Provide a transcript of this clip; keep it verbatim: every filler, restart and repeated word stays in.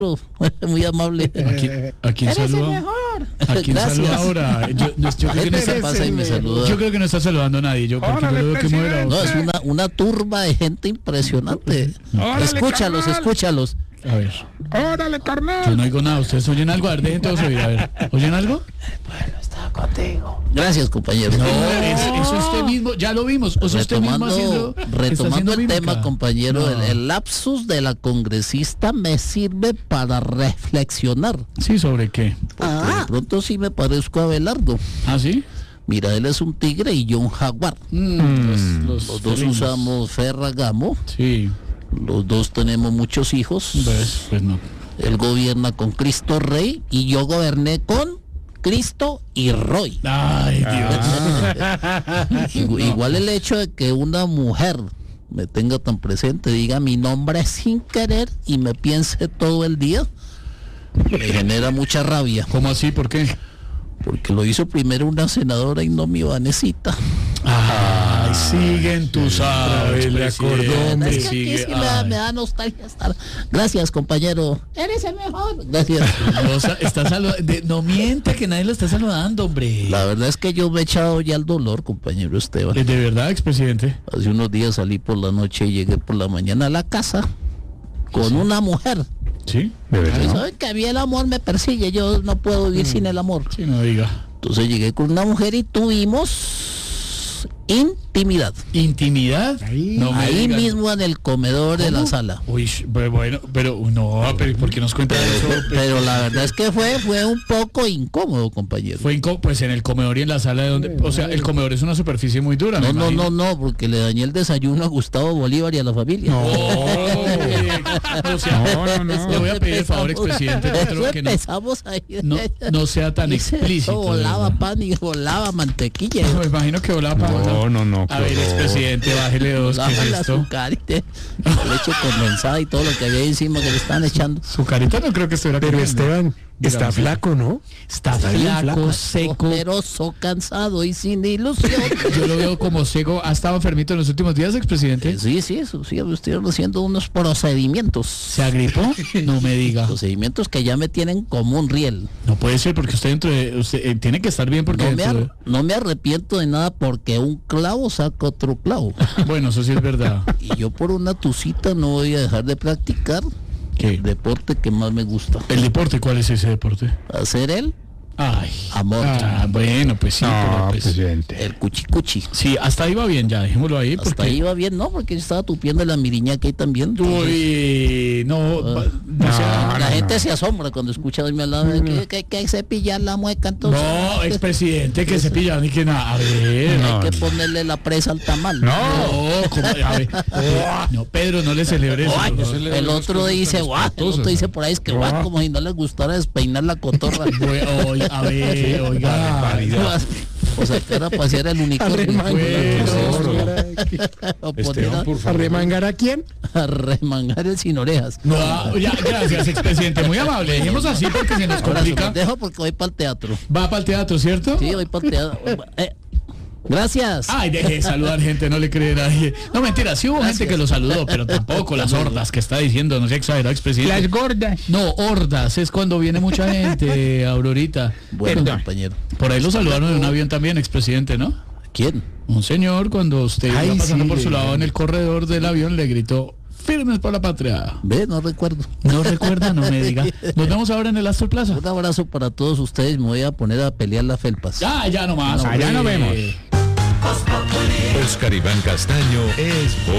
Muy amable. ¿A quién, a quién Eres el saluda? mejor. ¿A quién Gracias. saluda ahora? Yo, yo, yo creo que no Gente está, pasa y me saluda. yo creo que no está saludando a nadie. Yo porque yo lo veo que mueve la No, boca. es una, una turba de gente impresionante. Órale, Escúchalos, carnal. escúchalos. A ver, Órale, yo carnal. no oigo nada. ¿Ustedes oyen algo? A ver, dejen todos oír. A ver, ¿oyen algo? Gracias, compañero. No, es, eso usted mismo, ya lo vimos. O sea, usted mismo retomando haciendo, está retomando haciendo el mímica. tema, compañero, No. el, el lapsus de la congresista me sirve para reflexionar. Sí, ¿sobre qué? Porque de pronto sí me parezco a Abelardo. ¿Ah, sí? Mira, él es un tigre y yo un jaguar. Mm, los, los Los dos felinos. usamos Ferragamo, Sí, los dos tenemos muchos hijos. pues, pues no. Él gobierna con Cristo Rey y yo goberné con Cristo y Roy. Ay, Dios. Igu- Igual el hecho de que una mujer me tenga tan presente, diga mi nombre sin querer y me piense todo el día, me genera mucha rabia. ¿Cómo así? ¿Por qué? Porque lo hizo primero una senadora y no mi Vanesita. Ay, siguen, tú sabes, le acordó, Es hombre, que aquí sigue. sí me da, Ay. me da nostalgia estar. Gracias, compañero. Eres el mejor. Gracias. No, sa- está salu- de- no miente que nadie lo está saludando, hombre. La verdad es que yo me he echado ya el dolor, compañero Esteban. ¿De verdad, expresidente? Hace unos días salí por la noche y llegué por la mañana a la casa con una mujer. ¿Sí? ¿De verdad? ¿Saben que a mí el amor me persigue? Yo no puedo vivir sin el amor. Sí, no diga. Entonces llegué con una mujer y tuvimos intimidad. ¿Intimidad? Ahí. No me Ahí diga. mismo en el comedor de la sala. Uy, sh- pero bueno, pero no, pero ¿por qué nos cuenta eso? Pero la verdad es que fue, fue un poco incómodo, compañero. Fue en co- pues en el comedor y en la sala de donde, o sea, el comedor es una superficie muy dura. No, me no, imagino. no, no, porque le dañé el desayuno a Gustavo Bolívar y a la familia. Oh, o sea, No, no, no. le voy a pedir el favor, Empezamos- expresidente, otro eso que no, empezamos ahí. no, no sea tan Y se- explícito. eso de volaba verdad. pan y volaba mantequilla. Me imagino que volaba para No, no, no. A ver, expresidente, bájele dos, ¿qué Volaba es el esto? azúcar y te- la leche condensada y todo lo que había ahí encima que le estaban echando. Su carita no creo que estuviera Pero comiendo. Esteban, está Dígame. flaco, ¿no? Está, está bien flaco, flaco. seco. Poderoso, cansado y sin ilusión. Yo lo veo como seco. ¿Ha estado enfermito en los últimos días, expresidente? Sí, sí, eso sí, estoy haciendo unos procedimientos. ¿Se agripó? No me diga. Procedimientos que ya me tienen como un riel. No puede ser porque usted dentro de, usted eh, tiene que estar bien porque No me, dentro ar- no me arrepiento de nada porque un clavo saca otro clavo. de- bueno, eso sí es verdad. Y yo por una tucita no voy a dejar de practicar ¿Qué? el deporte que más me gusta. ¿El deporte? ¿Cuál es ese deporte? Hacer el, Ay, Amor. Ah, bueno, pues sí, pero No, pues, presidente. el cuchicuchi. sí, hasta ahí va bien ya, dejémoslo ahí Hasta porque ahí va bien, ¿no? Porque yo estaba tupiendo la miriñaca ahí también. uy, no, va- no, No, sea- La no, gente no. se asombra cuando escucha de mi lado de que, que hay que cepillar la mueca, entonces no, expresidente, que se pillan y que nada, a ver, No. hay que ponerle la presa al tamal. No. no, como- a ver, no, Pedro, no le celebre eso, Guay, por favor. el otro dice, guau, el otro dice por ahí es que guau, como si no les gustara despeinar la cotorra. Voy- oy- a ver, oiga, O sea, que era pasear el unicornio. O poner Esteban, a, por favor. ¿Arremangar a quién? a remangar el sin orejas. no, ya, gracias, expresidente, muy amable, dejemos así porque se nos Ahora se complica. los dejo porque voy para el teatro. Va para el teatro, ¿cierto? Sí, voy para el teatro. Eh, gracias. Ay, deje de saludar gente, no le cree nadie. No, mentira, sí hubo gente que lo saludó, pero tampoco las hordas que está diciendo, no sé exagerado, expresidente. Las gordas. No, hordas, es cuando viene mucha gente, Aurorita. Bueno, Perdón. compañero. Por ahí lo saludaron en un avión también, expresidente, ¿no? ¿Quién? Un señor, cuando usted Ay, iba pasando sí, por su le- lado en el corredor del avión, le gritó, firmes por la patria. Ve, no recuerdo. No recuerda, no me diga. Nos vemos ahora en el Astor Plaza. Un abrazo para todos ustedes. Me voy a poner a pelear las felpas. Ya, ya nomás. Allá nos hombre. vemos. Oscar Iván Castaño es